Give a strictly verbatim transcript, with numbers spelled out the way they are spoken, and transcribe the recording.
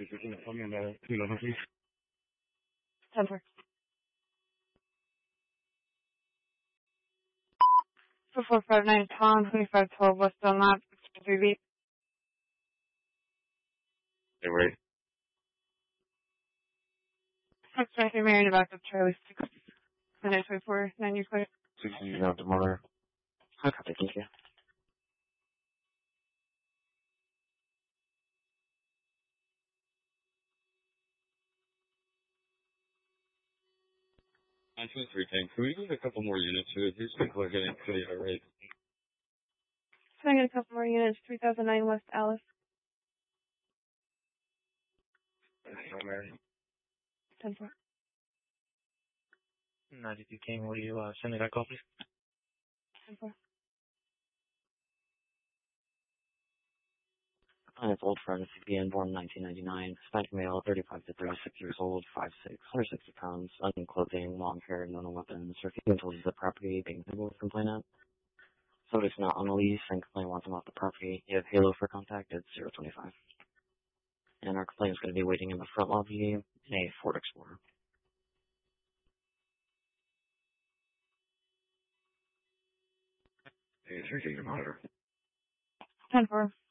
If you can tell me about two number, please. ten four. four four five nine Tom, twenty-five twelve West Dunlap, three B. Hey, wait. six twenty-three Marion, back up Charlie six. nine twenty-four, nine you clear. sixty out tomorrow. Okay, thank you. nine two three tank. Can we get a couple more units here? These people are getting pretty irate. Can I get a couple more units? three thousand nine West Alice. ten four. ninety-two King, will you uh, send me that call, please? ten four. Uh, it's old friend, C P N, born nineteen ninety-nine, Hispanic male, thirty-five to thirty-six years old, five six, one hundred sixty pounds, unknown clothing, long hair, no weapons, refusing to leave the property, being visible with complainant. Subject's not on the lease, and complainant wants him off the property. You have Halo for contact, it's zero twenty-five. And our complainant's going to be waiting in the front lobby in a Ford Explorer. Hey, it's your monitor. ten four.